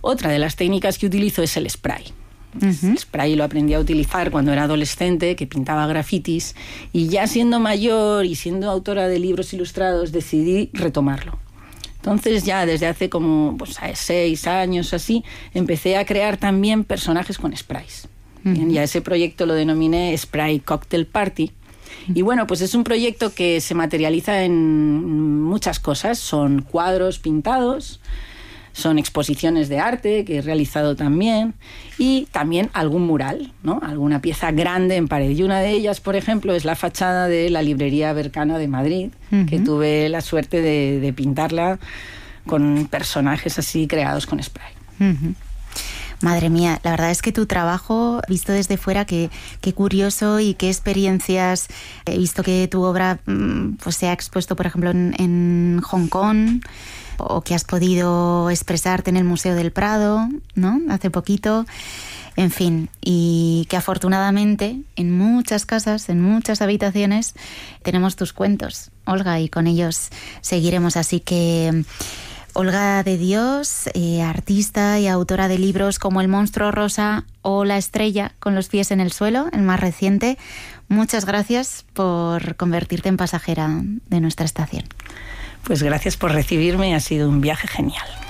Otra de las técnicas que utilizo es el spray. El spray lo aprendí a utilizar cuando era adolescente, que pintaba grafitis, y ya siendo mayor y siendo autora de libros ilustrados decidí retomarlo. Entonces ya desde hace como 6 años así, empecé a crear también personajes con sprays. Y a ese proyecto lo denominé Spray Cocktail Party. Y bueno, pues es un proyecto que se materializa en muchas cosas. Son cuadros pintados, son exposiciones de arte que he realizado también, y también algún mural, ¿no? Alguna pieza grande en pared. Y una de ellas, por ejemplo, es la fachada de la librería Bercana de Madrid, que tuve la suerte de pintarla con personajes así creados con spray. Madre mía, la verdad es que tu trabajo, visto desde fuera, qué curioso y qué experiencias. He visto que tu obra pues se ha expuesto, por ejemplo, en Hong Kong, o que has podido expresarte en el Museo del Prado, ¿no? Hace poquito. En fin, y que afortunadamente en muchas casas, en muchas habitaciones, tenemos tus cuentos, Olga, y con ellos seguiremos. Así que Olga de Dios, artista y autora de libros como El monstruo rosa o La estrella con los pies en el suelo, el más reciente. Muchas gracias por convertirte en pasajera de nuestra estación. Pues gracias por recibirme, ha sido un viaje genial.